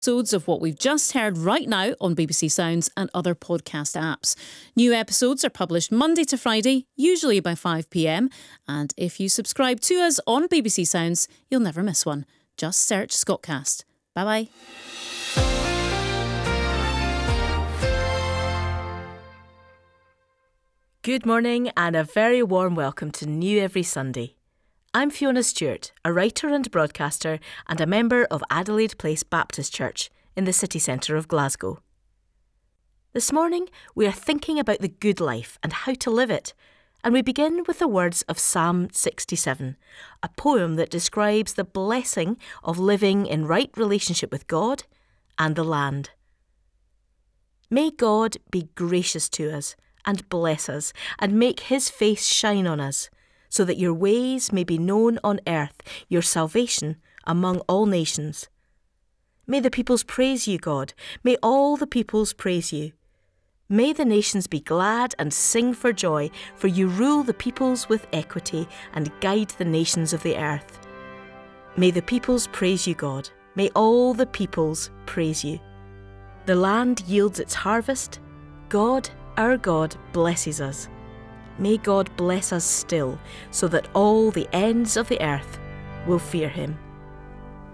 Episodes of what we've just heard right now on BBC Sounds and other podcast apps. New episodes are published Monday to Friday, usually by 5 p.m. And if you subscribe to us on BBC Sounds, you'll never miss one. Just search Scotcast. Bye-bye. Good morning and a very warm welcome to New Every Sunday. I'm Fiona Stewart, a writer and broadcaster and a member of Adelaide Place Baptist Church in the city centre of Glasgow. This morning we are thinking about the good life and how to live it, and we begin with the words of Psalm 67, a poem that describes the blessing of living in right relationship with God and the land. May God be gracious to us and bless us and make his face shine on us, so that your ways may be known on earth, your salvation among all nations. May the peoples praise you, God. May all the peoples praise you. May the nations be glad and sing for joy, for you rule the peoples with equity and guide the nations of the earth. May the peoples praise you, God. May all the peoples praise you. The land yields its harvest. God, our God, blesses us. May God bless us still, so that all the ends of the earth will fear him.